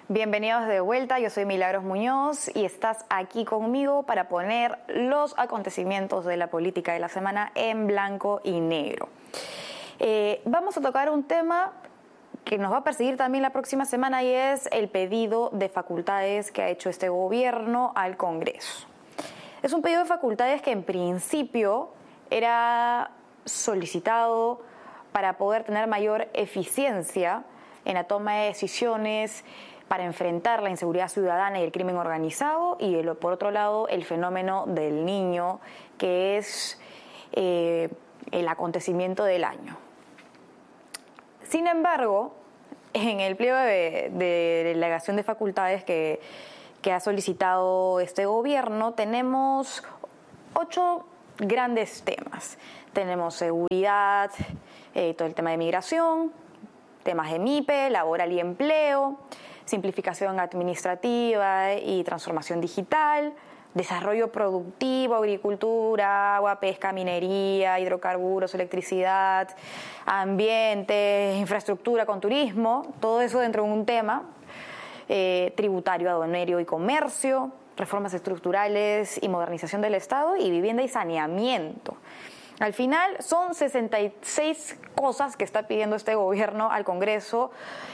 Bienvenidos de vuelta, yo soy Milagros Muñoz y estás aquí conmigo para poner los acontecimientos de la política de la semana en blanco y negro. Vamos a tocar un tema que nos va a perseguir también la próxima semana y es el pedido de facultades que ha hecho este gobierno al Congreso. Es un pedido de facultades que en principio era solicitado para poder tener mayor eficiencia en la toma de decisiones, para enfrentar la inseguridad ciudadana y el crimen organizado, y por otro lado el fenómeno del niño, que es el acontecimiento del año. Sin embargo, en el pliego de delegación de facultades que ha solicitado este gobierno, tenemos 8 grandes temas. Tenemos seguridad, todo el tema de migración, temas de MIPE, laboral y empleo, simplificación administrativa y transformación digital, desarrollo productivo, agricultura, agua, pesca, minería, hidrocarburos, electricidad, ambiente, infraestructura con turismo, todo eso dentro de un tema, tributario, aduanero y comercio, reformas estructurales y modernización del Estado y vivienda y saneamiento. Al final son 66 cosas que está pidiendo este gobierno al Congreso,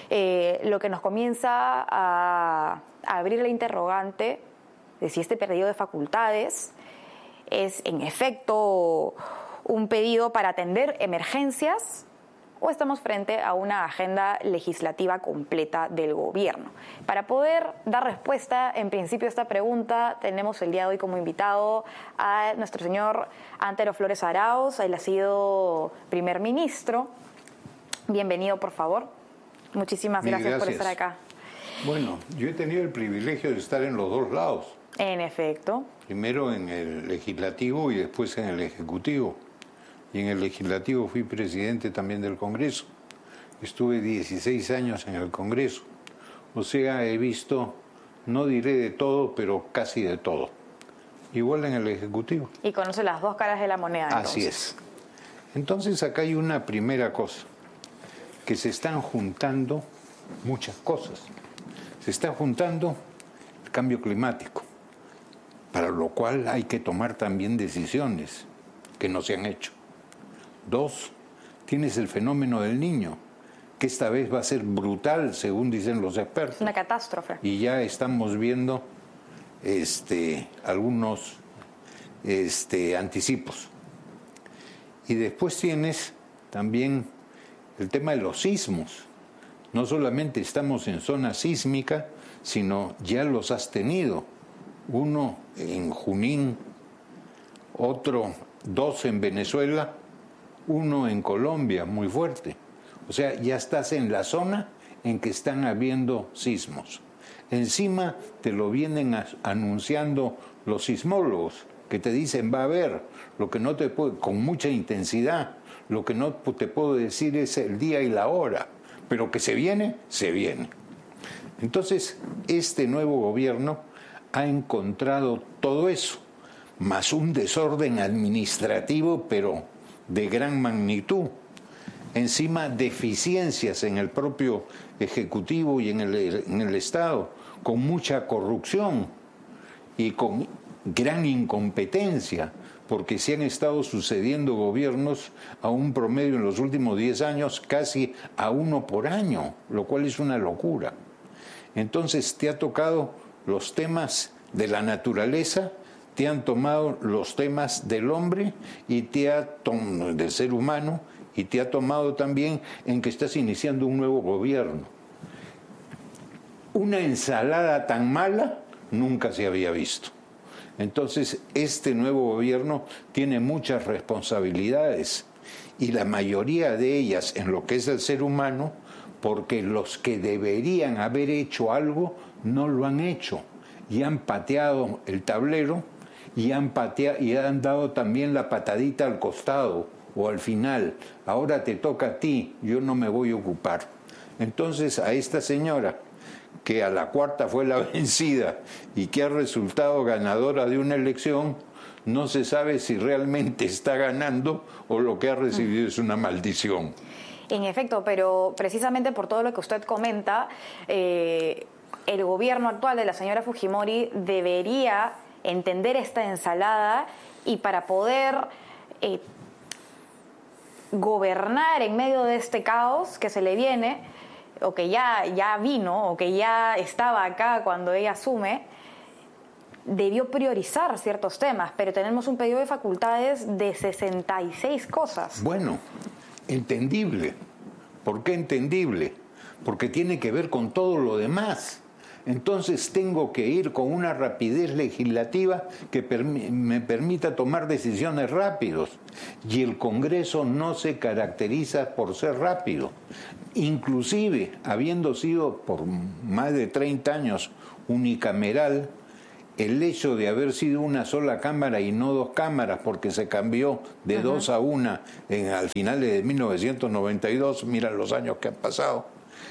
lo que nos comienza a abrir la interrogante de si este pedido de facultades es en efecto un pedido para atender emergencias o estamos frente a una agenda legislativa completa del gobierno. Para poder dar respuesta, en principio, a esta pregunta, tenemos el día de hoy como invitado a nuestro señor Antero Flores Arauz. Él ha sido primer ministro. Bienvenido, por favor. Muchísimas gracias por estar acá. Bueno, yo he tenido el privilegio de estar en los dos lados. En efecto. Primero en el legislativo y después en el ejecutivo. Y en el legislativo fui presidente también del Congreso. Estuve 16 años en el Congreso. O sea, he visto, no diré de todo, pero casi de todo. Igual en el Ejecutivo. Y conoce las dos caras de la moneda, entonces. Así es. Entonces acá hay una primera cosa, que se están juntando muchas cosas. Se está juntando el cambio climático, para lo cual hay que tomar también decisiones que no se han hecho. 2, tienes el fenómeno del niño, que esta vez va a ser brutal, según dicen los expertos. Una catástrofe. Y ya estamos viendo algunos anticipos. Y después tienes también el tema de los sismos. No solamente estamos en zona sísmica, sino ya los has tenido. Uno en Junín, otro, 2 en Venezuela, 1 en Colombia, muy fuerte. O sea, ya estás en la zona en que están habiendo sismos. Encima te lo vienen anunciando los sismólogos, que te dicen va a haber, lo que no te puedo, con mucha intensidad, lo que no te puedo decir es el día y la hora, pero que se viene, se viene. Entonces, este nuevo gobierno ha encontrado todo eso, más un desorden administrativo, pero de gran magnitud. Encima, deficiencias en el propio Ejecutivo y en el Estado, con mucha corrupción y con gran incompetencia, porque se han estado sucediendo gobiernos a un promedio en los últimos 10 años casi a 1 por año, lo cual es una locura. Entonces te ha tocado los temas de la naturaleza, te han tomado los temas del hombre y del ser humano, y te ha tomado también en que estás iniciando un nuevo gobierno. Una ensalada tan mala nunca se había visto. Entonces, este nuevo gobierno tiene muchas responsabilidades y la mayoría de ellas en lo que es el ser humano, porque los que deberían haber hecho algo no lo han hecho y han pateado el tablero y han dado también la patadita al costado o al final. Ahora te toca a ti, yo no me voy a ocupar. Entonces a esta señora, que a la cuarta fue la vencida y que ha resultado ganadora de una elección, no se sabe si realmente está ganando o lo que ha recibido es una maldición. En efecto, pero precisamente por todo lo que usted comenta, el gobierno actual de la señora Fujimori debería entender esta ensalada y para poder gobernar en medio de este caos que se le viene, o que ya vino, o que ya estaba acá cuando ella asume, debió priorizar ciertos temas, pero tenemos un pedido de facultades de 66 cosas. Bueno, entendible. ¿Por qué entendible? Porque tiene que ver con todo lo demás. Entonces tengo que ir con una rapidez legislativa que me permita tomar decisiones rápidos. Y el Congreso no se caracteriza por ser rápido. Inclusive, habiendo sido por más de 30 años unicameral, el hecho de haber sido una sola cámara y no dos cámaras, porque se cambió de dos a una al final de 1992, mira los años que han pasado.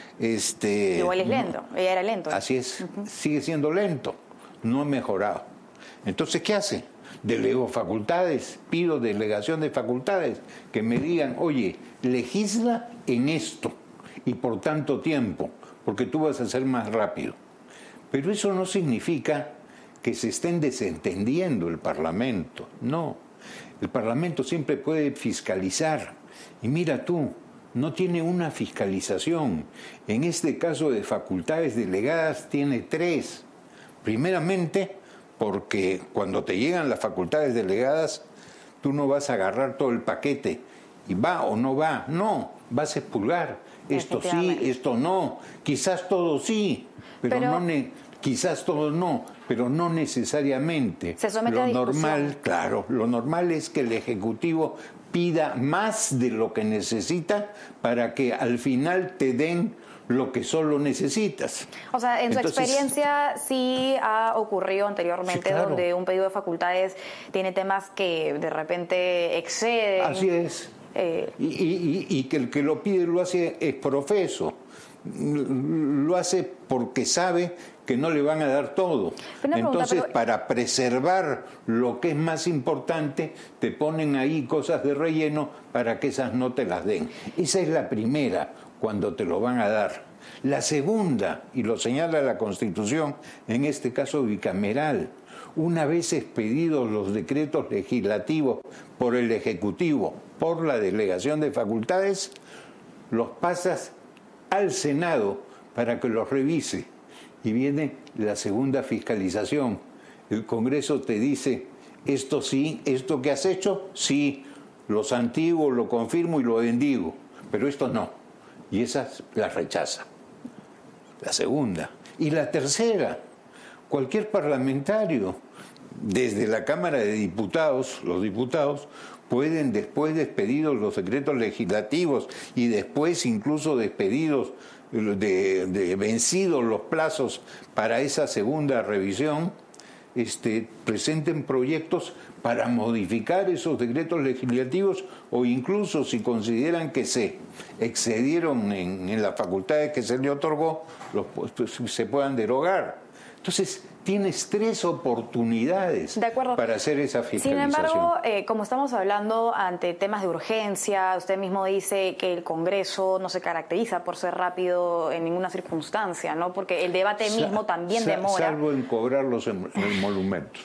Igual es lento, ella era lento. Así es, sigue siendo lento, no ha mejorado. Entonces, ¿qué hace? Delego facultades, pido delegación de facultades, que me digan, oye, legisla en esto y por tanto tiempo, porque tú vas a ser más rápido. Pero eso no significa que se estén desentendiendo el Parlamento, no. El Parlamento siempre puede fiscalizar. Y mira tú, no tiene una fiscalización. En este caso de facultades delegadas tiene 3. Primeramente, porque cuando te llegan las facultades delegadas, tú no vas a agarrar todo el paquete y va o no va. No, vas a expulgar. Esto sí, esto no. Quizás todo sí, pero no quizás todo no, pero no necesariamente. Se somete a discusión. Normal, claro, lo normal es que el Ejecutivo pida más de lo que necesita para que al final te den lo que solo necesitas. O sea, en su experiencia sí ha ocurrido anteriormente, sí, claro, donde un pedido de facultades tiene temas que de repente exceden. Así es. Y que el que lo pide lo hace es profeso. Lo hace porque sabe que no le van a dar todo. Entonces, para preservar lo que es más importante, te ponen ahí cosas de relleno para que esas no te las den. Esa es la primera, cuando te lo van a dar. La segunda, y lo señala la Constitución, en este caso bicameral, una vez expedidos los decretos legislativos por el Ejecutivo, por la delegación de facultades, los pasas al Senado para que los revise. Y viene la segunda fiscalización. El Congreso te dice, esto sí, esto que has hecho, sí, lo santiguo, lo confirmo y lo bendigo, pero esto no. Y esas las rechaza. La segunda. Y la tercera, cualquier parlamentario, desde la Cámara de Diputados, los diputados, pueden, después de expedidos los decretos legislativos y después incluso despedidos de vencidos los plazos para esa segunda revisión, presenten proyectos para modificar esos decretos legislativos o incluso si consideran que se excedieron en las facultades que se le otorgó, se puedan derogar. Entonces, tienes 3 oportunidades para hacer esa fiscalización. Sin embargo, como estamos hablando ante temas de urgencia, usted mismo dice que el Congreso no se caracteriza por ser rápido en ninguna circunstancia, ¿no? Porque el debate mismo también demora. Salvo en cobrar los emolumentos.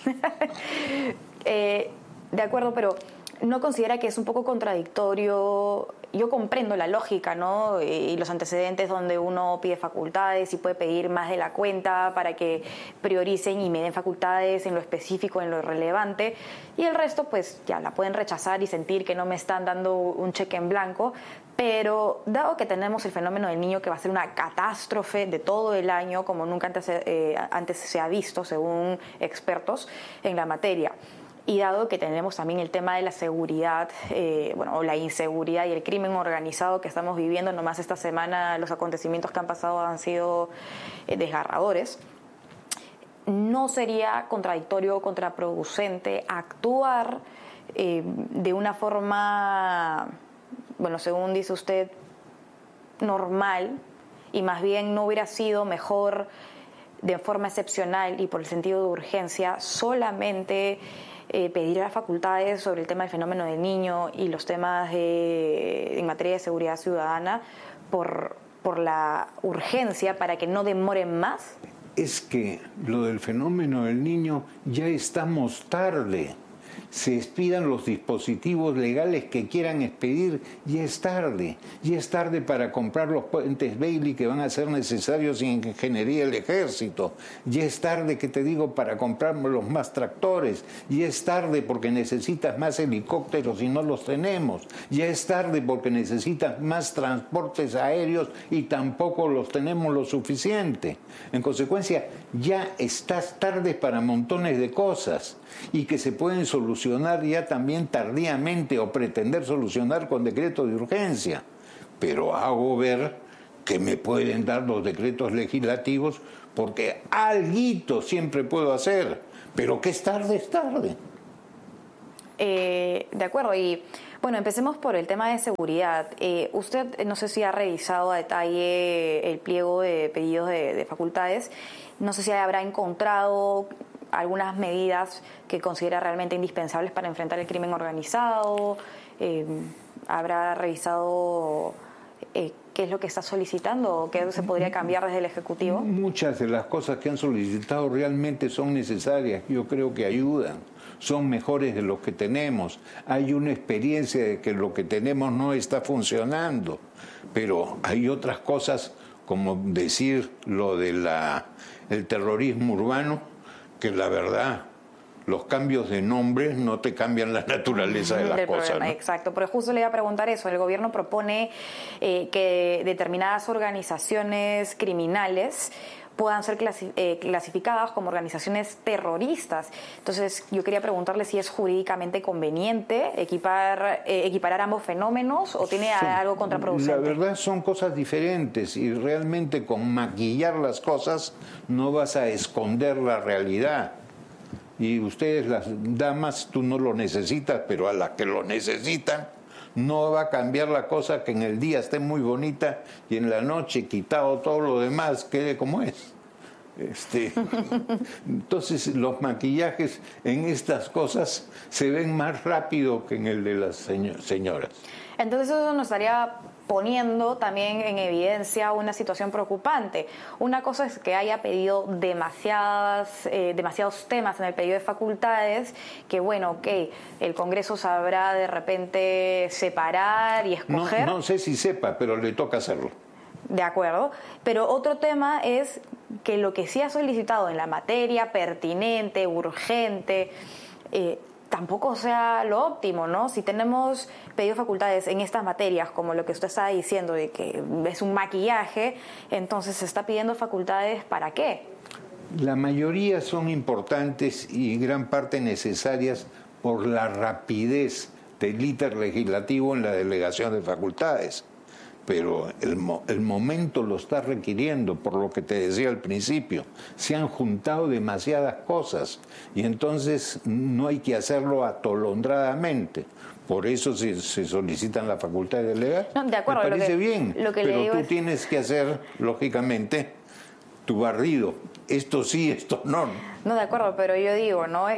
De acuerdo, pero ¿no considera que es un poco contradictorio? Yo comprendo la lógica, ¿no? Y los antecedentes donde uno pide facultades y puede pedir más de la cuenta para que prioricen y me den facultades en lo específico, en lo relevante, y el resto pues ya la pueden rechazar y sentir que no me están dando un cheque en blanco. Pero dado que tenemos el fenómeno del niño que va a ser una catástrofe de todo el año, como nunca antes se ha visto, según expertos en la materia, y dado que tenemos también el tema de la seguridad, o la inseguridad y el crimen organizado que estamos viviendo, nomás esta semana los acontecimientos que han pasado han sido desgarradores, ¿no sería contradictorio o contraproducente actuar de una forma, según dice usted, normal, y más bien no hubiera sido mejor de forma excepcional y por el sentido de urgencia solamente pedir a las facultades sobre el tema del fenómeno del niño y los temas en materia de seguridad ciudadana por por la urgencia para que no demoren más? Es que lo del fenómeno del Niño ya estamos tarde. Se expidan los dispositivos legales que quieran expedir, ya es tarde. Ya es tarde para comprar los puentes Bailey que van a ser necesarios en ingeniería del ejército. Ya es tarde, que te digo, para comprar los más tractores. Ya es tarde porque necesitas más helicópteros y no los tenemos. Ya es tarde porque necesitas más transportes aéreos y tampoco los tenemos lo suficiente. En consecuencia, ya estás tarde para montones de cosas y que se pueden solucionar ya también tardíamente o pretender solucionar con decreto de urgencia. Pero hago ver que me pueden dar los decretos legislativos porque alguito siempre puedo hacer, pero que es tarde, es tarde. De acuerdo, y bueno, empecemos por el tema de seguridad. Usted, no sé si ha revisado a detalle el pliego de pedidos de facultades, no sé si habrá encontrado algunas medidas que considera realmente indispensables para enfrentar el crimen organizado, habrá revisado qué es lo que está solicitando o qué se podría cambiar desde el Ejecutivo. Muchas de las cosas que han solicitado realmente son necesarias, yo creo que ayudan, son mejores de lo que tenemos. Hay una experiencia de que lo que tenemos no está funcionando, pero hay otras cosas, como decir lo de el terrorismo urbano, que la verdad, los cambios de nombre no te cambian la naturaleza de las cosas, ¿no? Exacto, pero justo le iba a preguntar eso. El gobierno propone que determinadas organizaciones criminales puedan ser clasificadas como organizaciones terroristas. Entonces, yo quería preguntarle si es jurídicamente conveniente equiparar ambos fenómenos o tiene algo contraproducente. La verdad son cosas diferentes y realmente con maquillar las cosas no vas a esconder la realidad. Y ustedes, las damas, tú no lo necesitas, pero a las que lo necesitan, no va a cambiar la cosa que en el día esté muy bonita y en la noche, quitado todo lo demás, quede como es. Entonces los maquillajes en estas cosas se ven más rápido que en el de las señoras. Entonces eso nos estaría poniendo también en evidencia una situación preocupante. Una cosa es que haya pedido demasiados temas en el pedido de facultades, que bueno, el Congreso sabrá de repente separar y escoger. No sé si sepa, pero le toca hacerlo. De acuerdo, pero otro tema es que lo que sí ha solicitado en la materia pertinente, urgente, tampoco sea lo óptimo, ¿no? Si tenemos pedido facultades en estas materias, como lo que usted está diciendo, de que es un maquillaje, entonces se está pidiendo facultades ¿para qué? La mayoría son importantes y en gran parte necesarias por la rapidez del íter legislativo en la delegación de facultades. Pero el momento lo está requiriendo, por lo que te decía al principio. Se han juntado demasiadas cosas y entonces no hay que hacerlo atolondradamente. Por eso se solicitan la facultad de delegar. No, de acuerdo, me parece bien, pero tú es... tienes que hacer, lógicamente, tu barrido. Esto sí, esto no. No, de acuerdo, pero yo digo, ¿no?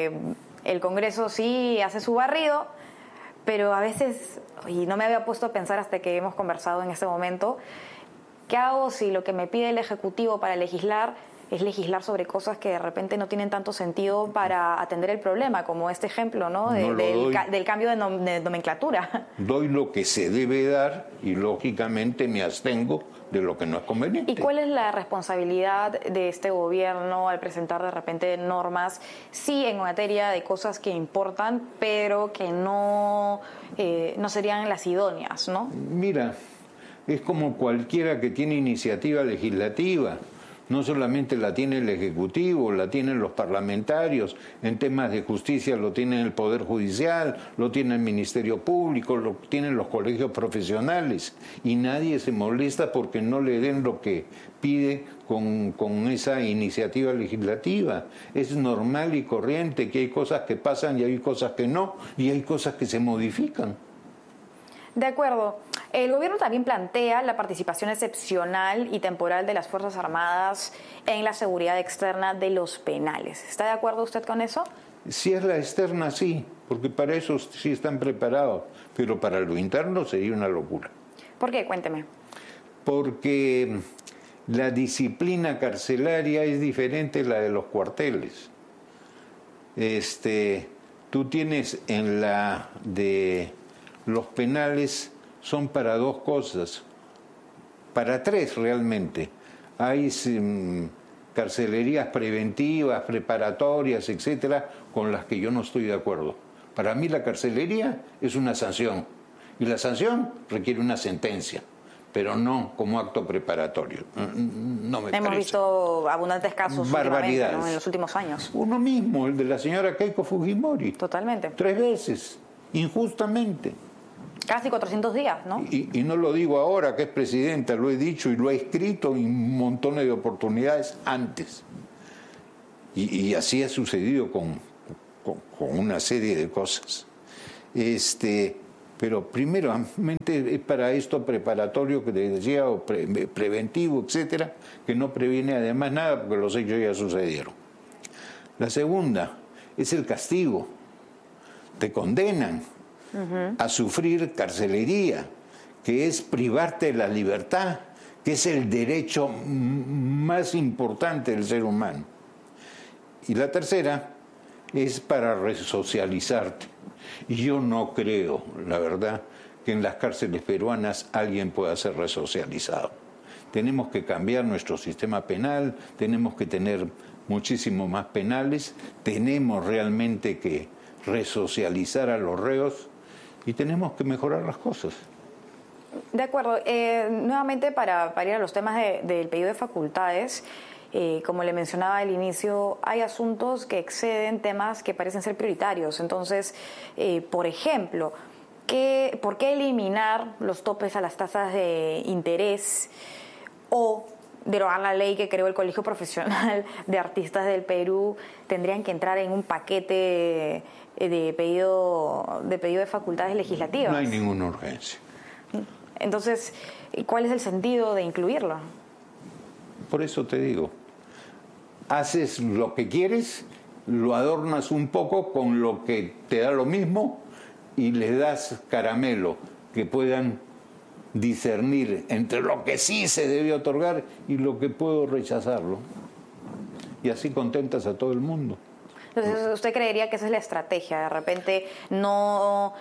El Congreso sí hace su barrido, pero a veces, y no me había puesto a pensar hasta que hemos conversado en este momento, ¿qué hago si lo que me pide el Ejecutivo para legislar es legislar sobre cosas que de repente no tienen tanto sentido para atender el problema, como este ejemplo, ¿no? Del cambio de nomenclatura? Doy lo que se debe dar y lógicamente me abstengo de lo que no es conveniente. ¿Y cuál es la responsabilidad de este gobierno al presentar de repente normas, sí en materia de cosas que importan, pero que no serían las idóneas, ¿no? Mira, es como cualquiera que tiene iniciativa legislativa. No solamente la tiene el Ejecutivo, la tienen los parlamentarios, en temas de justicia lo tiene el Poder Judicial, lo tiene el Ministerio Público, lo tienen los colegios profesionales, y nadie se molesta porque no le den lo que pide con esa iniciativa legislativa. Es normal y corriente que hay cosas que pasan y hay cosas que no, y hay cosas que se modifican. De acuerdo. El gobierno también plantea la participación excepcional y temporal de las Fuerzas Armadas en la seguridad externa de los penales. ¿Está de acuerdo usted con eso? Si es la externa, sí, porque para eso sí están preparados, pero para lo interno sería una locura. ¿Por qué? Cuénteme. porque la disciplina carcelaria es diferente a la de los cuarteles. Tú tienes en la de los penales, son para dos cosas, para tres realmente. Hay carcelerías preventivas, preparatorias, etcétera, con las que yo no estoy de acuerdo. Para mí la carcelería es una sanción, y la sanción requiere una sentencia, pero no como acto preparatorio. No me Hemos parece. visto abundantes casos Barbaridades, ¿no? En los últimos años. Uno mismo, el de la señora Keiko Fujimori. Totalmente. 3 veces, injustamente. Casi 400 días, ¿no? Y no lo digo ahora que es presidenta, lo he dicho y lo he escrito en montones de oportunidades antes. Y así ha sucedido con una serie de cosas. Pero primeramente es para esto preparatorio que te decía, o preventivo, etcétera, que no previene además nada porque los hechos ya sucedieron. La segunda es el castigo. Te condenan a sufrir carcelería, que es privarte de la libertad, que es el derecho más importante del ser humano. Y la tercera es para resocializarte. Y yo no creo, la verdad, que en las cárceles peruanas alguien pueda ser resocializado. Tenemos que cambiar nuestro sistema penal, tenemos que tener muchísimo más penales, tenemos realmente que resocializar a los reos y tenemos que mejorar las cosas. De acuerdo. Nuevamente, para ir a los temas del pedido de facultades, como le mencionaba al inicio, hay asuntos que exceden temas que parecen ser prioritarios. Entonces, por ejemplo, ¿por qué eliminar los topes a las tasas de interés o derogar la ley que creó el Colegio Profesional de Artistas del Perú? Tendrían que entrar en un paquete de pedido de facultades legislativas. No hay ninguna urgencia. Entonces, ¿cuál es el sentido de incluirlo? Por eso te digo, haces lo que quieres, lo adornas un poco con lo que te da lo mismo y les das caramelo, que puedan discernir entre lo que sí se debe otorgar y lo que puedo rechazarlo. Y así contentas a todo el mundo. Entonces, ¿usted creería que esa es la estrategia? De repente no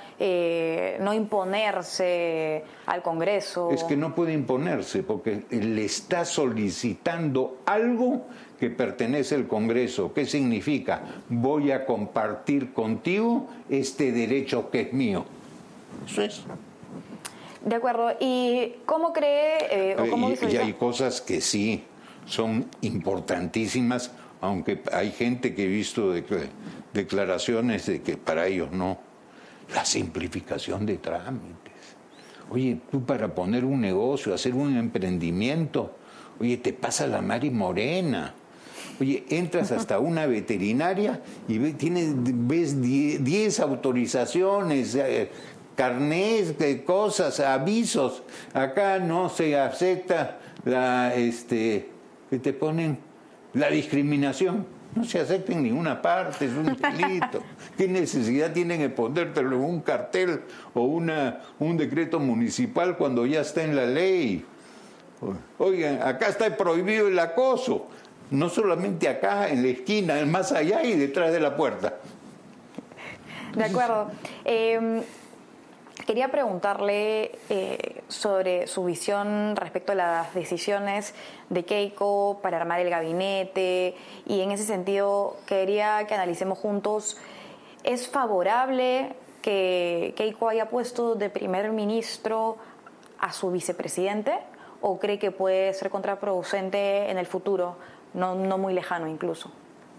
imponerse al Congreso. Es que no puede imponerse porque le está solicitando algo que pertenece al Congreso. ¿Qué significa? Voy a compartir contigo este derecho que es mío. Eso es. De acuerdo. ¿Y cómo cree o cómo visualiza? Y hay cosas que sí son importantísimas, aunque hay gente que he visto declaraciones de que para ellos no. La simplificación de trámites. Oye, tú para poner un negocio, hacer un emprendimiento, oye, te pasa la Mari Morena. Oye, entras hasta una veterinaria y ves 10 autorizaciones, carnés, cosas, avisos. Acá no se acepta que te ponen la discriminación. No se acepta en ninguna parte, es un delito. ¿Qué necesidad tienen de ponértelo en un cartel o un decreto municipal cuando ya está en la ley? Oigan, acá está prohibido el acoso. No solamente acá, en la esquina, más allá y detrás de la puerta. De acuerdo. Quería preguntarle sobre su visión respecto a las decisiones de Keiko para armar el gabinete, y en ese sentido quería que analicemos juntos, ¿es favorable que Keiko haya puesto de primer ministro a su vicepresidente o cree que puede ser contraproducente en el futuro, no muy lejano incluso?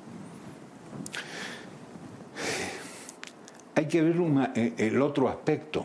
Hay que ver el otro aspecto.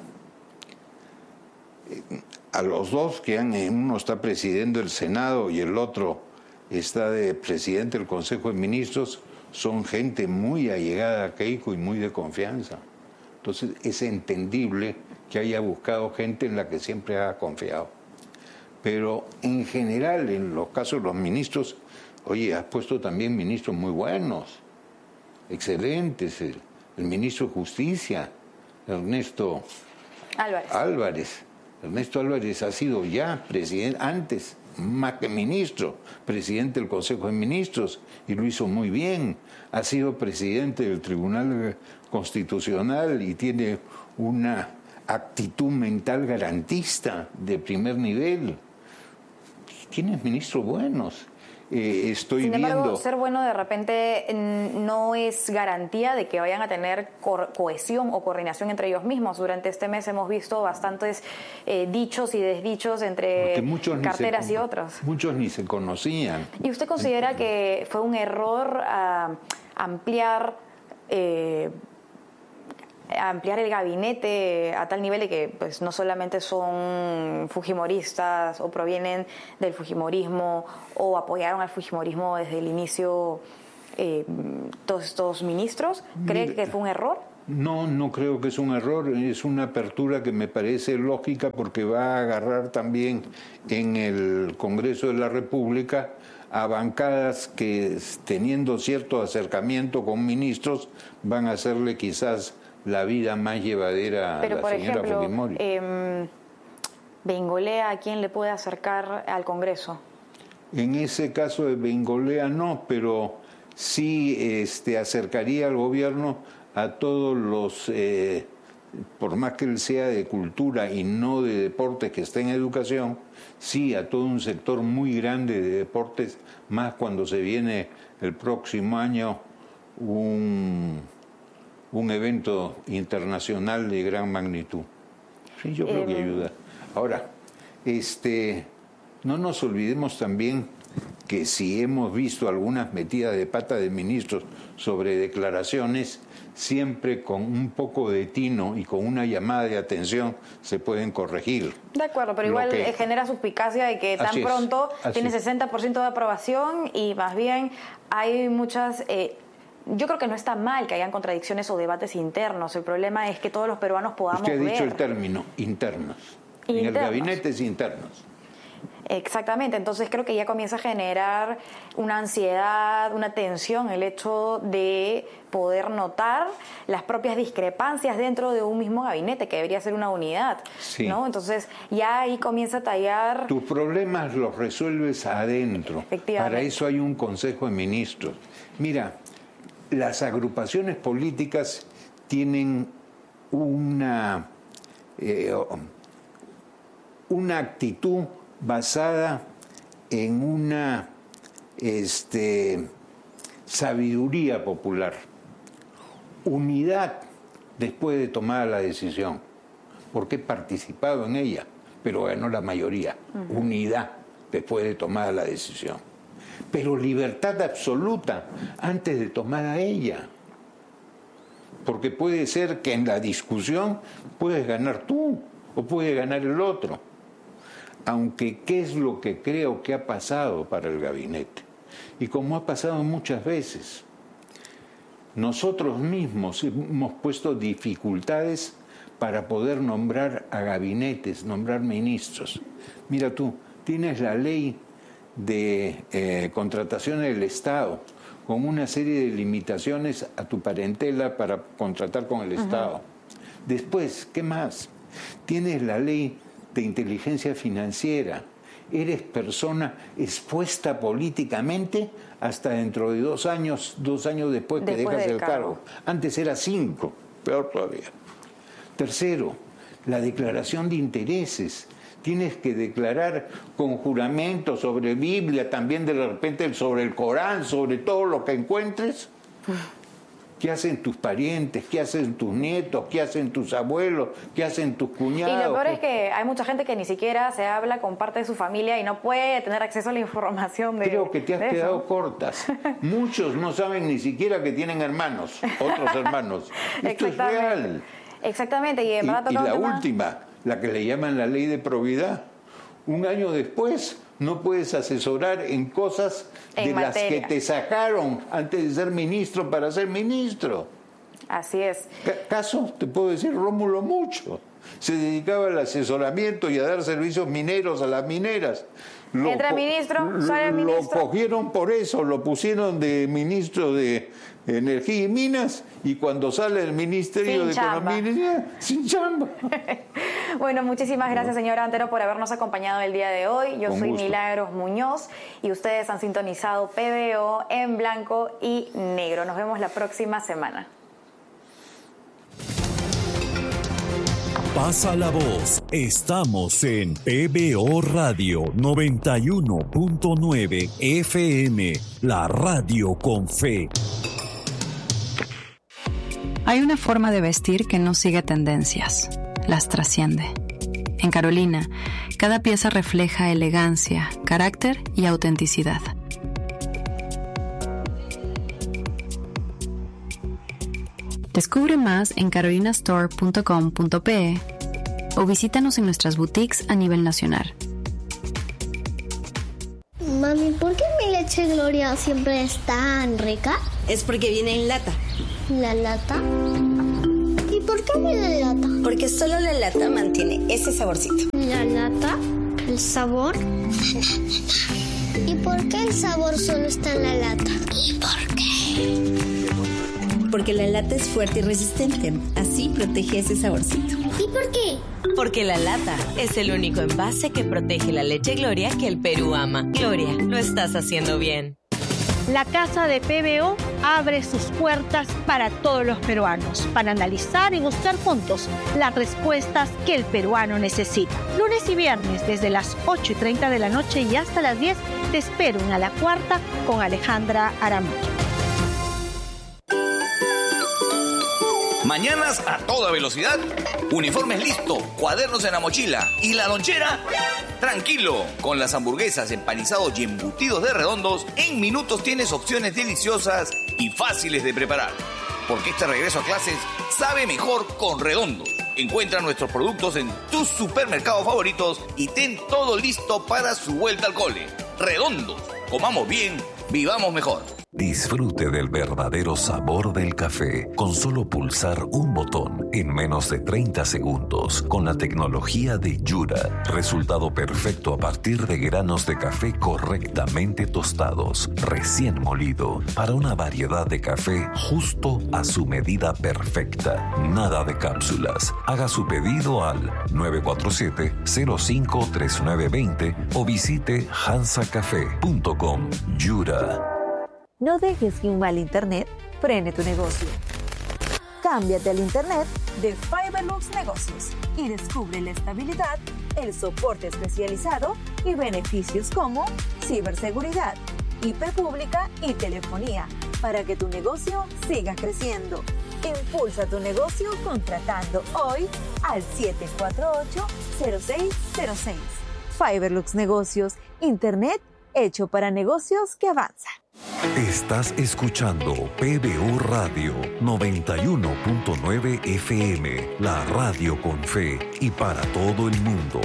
A los dos uno está presidiendo el Senado y el otro está de presidente del Consejo de Ministros, son gente muy allegada a Keiko y muy de confianza. Entonces es entendible que haya buscado gente en la que siempre ha confiado. Pero en general, en los casos de los ministros, oye, has puesto también ministros muy buenos, excelentes. El ministro de Justicia, Ernesto Álvarez. Ernesto Álvarez ha sido ya presidente, antes, más que ministro, presidente del Consejo de Ministros, y lo hizo muy bien. Ha sido presidente del Tribunal Constitucional y tiene una actitud mental garantista de primer nivel. Tienes ministros buenos. Estoy Sin embargo, viendo... ser bueno de repente no es garantía de que vayan a tener cohesión o coordinación entre ellos mismos. Durante este mes hemos visto bastantes dichos y desdichos entre carteras y otras. Muchos ni se conocían. ¿Y usted considera que fue un error ampliar el gabinete a tal nivel de que pues no solamente son fujimoristas o provienen del fujimorismo o apoyaron al fujimorismo desde el inicio todos estos ministros? ¿Cree que fue un error? No creo que es un error, es una apertura que me parece lógica porque va a agarrar también en el Congreso de la República a bancadas que, teniendo cierto acercamiento con ministros, van a hacerle quizás la vida más llevadera a la señora Fujimori. Bengolea, ¿a quién le puede acercar al Congreso? En ese caso de Bengolea no, pero sí acercaría al gobierno a todos los, por más que él sea de cultura y no de deportes que esté en educación, sí a todo un sector muy grande de deportes, más cuando se viene el próximo año un evento internacional de gran magnitud. Sí, yo creo que ayuda. Ahora, no nos olvidemos también que si hemos visto algunas metidas de pata de ministros sobre declaraciones, siempre con un poco de tino y con una llamada de atención se pueden corregir. De acuerdo, pero igual genera suspicacia de que tan pronto tiene 60% de aprobación y más bien hay muchas... Yo creo que no está mal que hayan contradicciones o debates internos. El problema es que todos los peruanos podamos ver. Usted ha dicho el término, internos. En el gabinete es internos. Exactamente, entonces creo que ya comienza a generar una ansiedad, una tensión, el hecho de poder notar las propias discrepancias dentro de un mismo gabinete, que debería ser una unidad, sí, ¿no? Entonces ya ahí comienza a tallar... Tus problemas los resuelves adentro. Efectivamente. Para eso hay un Consejo de Ministros. Mira, las agrupaciones políticas tienen una actitud basada en una sabiduría popular, unidad después de tomar la decisión, porque he participado en ella, pero ganó la mayoría, unidad después de tomar la decisión, pero libertad absoluta antes de tomar a ella, porque puede ser que en la discusión puedes ganar tú o puede ganar el otro. Aunque qué es lo que creo que ha pasado para el gabinete, y como ha pasado muchas veces, nosotros mismos hemos puesto dificultades para poder nombrar a gabinetes, nombrar ministros. Mira tú, tienes la ley de contratación del Estado, con una serie de limitaciones a tu parentela para contratar con el Estado. Después, ¿qué más? Tienes la ley de inteligencia financiera. Eres persona expuesta políticamente hasta dentro de 2 años, 2 años después que dejas el cargo. Antes era 5, peor todavía. Tercero, la declaración de intereses. Tienes que declarar con juramento sobre Biblia, también de repente sobre el Corán, sobre todo lo que encuentres. ¿Qué hacen tus parientes? ¿Qué hacen tus nietos? ¿Qué hacen tus abuelos? ¿Qué hacen tus cuñados? Y lo peor es que hay mucha gente que ni siquiera se habla con parte de su familia y no puede tener acceso a la información de Creo que te has quedado cortas. Muchos no saben ni siquiera que tienen hermanos, otros hermanos. Esto es real. Exactamente. Y la última, la que le llaman la ley de probidad. 1 año después no puedes asesorar en cosas de las que te sacaron antes de ser ministro para ser ministro. Así es. Caso, te puedo decir, Rómulo Mucho. Se dedicaba al asesoramiento y a dar servicios mineros a las mineras. Entra ministro, sale ministro. Lo cogieron por eso, lo pusieron de ministro de Energía y Minas, y cuando sale el Ministerio de Economía, sin chamba. Bueno, muchísimas gracias, señor Antero, por habernos acompañado el día de hoy. Yo soy Milagros Muñoz y ustedes han sintonizado PBO en blanco y negro. Nos vemos la próxima semana. Pasa la voz. Estamos en PBO Radio 91.9 FM, la radio con fe. Hay una forma de vestir que no sigue tendencias, las trasciende. En Carolina, cada pieza refleja elegancia, carácter y autenticidad. Descubre más en carolinastore.com.pe o visítanos en nuestras boutiques a nivel nacional. Mami, ¿por qué mi leche Gloria siempre es tan rica? Es porque viene en lata. ¿La lata? ¿Y por qué viene en lata? Porque solo la lata mantiene ese saborcito. ¿La lata? ¿El sabor? ¿Y por qué el sabor solo está en la lata? ¿Y por qué? Porque la lata es fuerte y resistente. Así protege ese saborcito. ¿Y por qué? Porque la lata es el único envase que protege la leche Gloria que el Perú ama. Gloria, lo estás haciendo bien. La Casa de PBO abre sus puertas para todos los peruanos, para analizar y buscar juntos las respuestas que el peruano necesita. Lunes y viernes, desde las 8:30 de la noche y hasta las 10, te espero en A la Cuarta con Alejandra Aramayo. Mañanas a toda velocidad, uniformes listo, cuadernos en la mochila y la lonchera. Tranquilo, con las hamburguesas, empanizados y embutidos de Redondos, en minutos tienes opciones deliciosas y fáciles de preparar. Porque este regreso a clases sabe mejor con Redondos. Encuentra nuestros productos en tus supermercados favoritos y ten todo listo para su vuelta al cole. Redondos, comamos bien, vivamos mejor. Disfrute del verdadero sabor del café con solo pulsar un botón en menos de 30 segundos con la tecnología de Yura. Resultado perfecto a partir de granos de café correctamente tostados, recién molido, para una variedad de café justo a su medida perfecta. Nada de cápsulas. Haga su pedido al 947-053920 o visite hansacafé.com. Yura. No dejes que un mal internet frene tu negocio. Cámbiate al internet de Fiberlux Negocios y descubre la estabilidad, el soporte especializado y beneficios como ciberseguridad, IP pública y telefonía para que tu negocio siga creciendo. Impulsa tu negocio contratando hoy al 748-0606. Fiberlux Negocios, internet hecho para negocios que avanzan. Estás escuchando PBO Radio 91.9 FM, la radio con fe y para todo el mundo.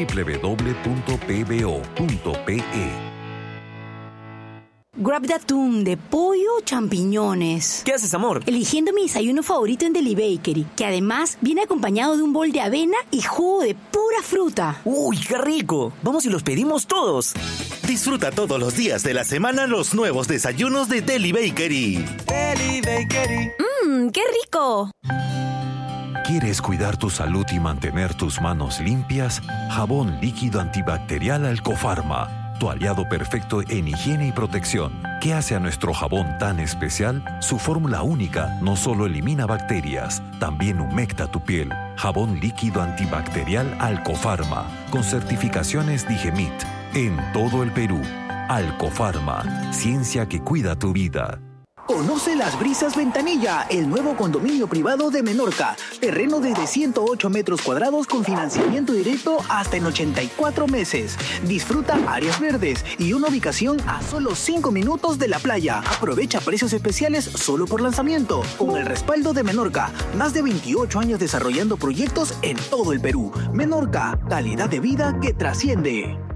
www.pbo.pe. Grab de atún, de pollo o champiñones. ¿Qué haces, amor? Eligiendo mi desayuno favorito en Deli Bakery, que además viene acompañado de un bol de avena y jugo de pura fruta. ¡Uy, qué rico! Vamos y los pedimos todos. Disfruta todos los días de la semana los nuevos desayunos de Deli Bakery. Deli Bakery. ¡Qué rico! ¿Quieres cuidar tu salud y mantener tus manos limpias? Jabón líquido antibacterial Alcofarma. Tu aliado perfecto en higiene y protección. ¿Qué hace a nuestro jabón tan especial? Su fórmula única no solo elimina bacterias, también humecta tu piel. Jabón líquido antibacterial Alcofarma, con certificaciones Digemit. En todo el Perú. Alcofarma, ciencia que cuida tu vida. Conoce Las Brisas Ventanilla, el nuevo condominio privado de Menorca. Terreno desde 108 metros cuadrados con financiamiento directo hasta en 84 meses. Disfruta áreas verdes y una ubicación a solo 5 minutos de la playa. Aprovecha precios especiales solo por lanzamiento. Con el respaldo de Menorca, más de 28 años desarrollando proyectos en todo el Perú. Menorca, calidad de vida que trasciende.